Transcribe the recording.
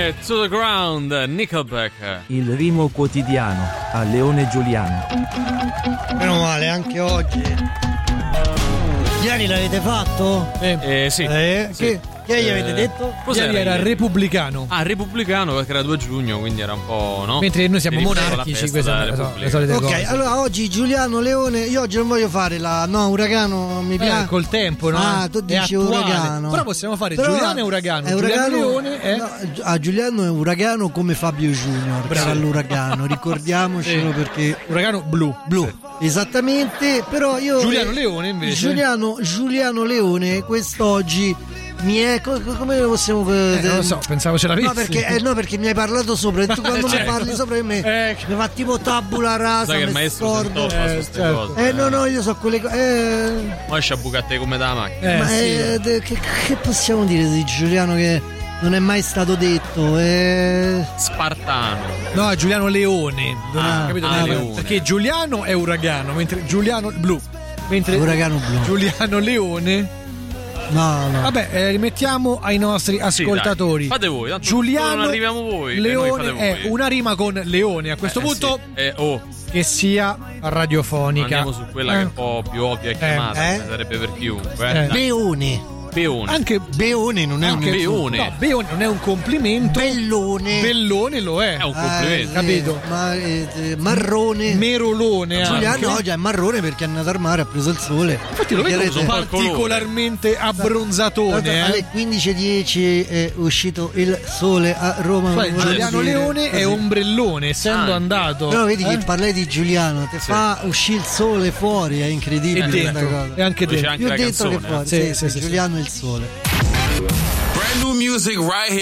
Leone to the ground, Nickelback. Il rimo quotidiano a Leone Giuliano. Meno male, anche oggi. Ieri l'avete fatto? Sì. Che gli avete detto? Cos'era? Ieri era ieri? repubblicano. Repubblicano perché era 2 giugno, quindi era un po', no? Mentre noi siamo Si riferiva alla monarchici, festa queste della sono le Repubblica. solite Ok, cose. allora oggi Giuliano Leone, io oggi non voglio fare uragano mi piace. Col tempo, no? Tu È dici attuale. uragano. Però possiamo fare Però Giuliano e uragano. è Giuliano Leone è... No, Giuliano è uragano come Fabio Junior, che era l'uragano, ricordiamocelo perché uragano blu. Esattamente, però io Giuliano Leone invece. Giuliano Leone quest'oggi mi è come lo possiamo non lo so, pensavo ce l'avessi. Perché mi hai parlato sopra e tu quando mi parli sopra di me mi fa tipo tabula rasa. Sai che il maestro si intoppa su queste cose. No, io so quelle cose. Ma sciabucate come da macchina. Ma che possiamo dire di Giuliano che non è mai stato detto? Spartano. No, è Giuliano Leone. Capito? Leone. Perché Giuliano è uragano, mentre Giuliano blu. Mentre uragano blu. Giuliano Leone. No. Vabbè, rimettiamo ai nostri ascoltatori. Sì, fate voi, tanto Giuliano non arriviamo voi. Leone noi fate voi. è una rima con Leone. A questo punto che sia radiofonica. Andiamo su quella che è un po' più ovvia e chiamata, sarebbe per chiunque. Beone. Anche Beone non è un Beone. No, Beone non è un complimento. Bellone lo è. È un complimento. Capito? Marrone. Merolone. Giuliano oggi è marrone perché è andato al mare, ha preso il sole. Infatti lo vedo particolarmente abbronzatone. Alle 15:10 è uscito il sole a Roma. Giuliano Leone è ombrellone, essendo andato. Però vedi che parlai di Giuliano, ti fa uscire il sole fuori, è incredibile questa cosa. E anche dentro. Più dentro che fuori. Sì. Giuliano è il sole. Brand new music right here.